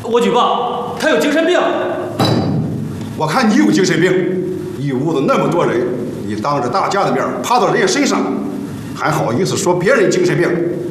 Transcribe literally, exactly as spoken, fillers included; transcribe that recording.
我举报他有精神病。 我看你有精神病，一屋子那么多人，你当着大家的面爬到人家身上，还好意思说别人精神病？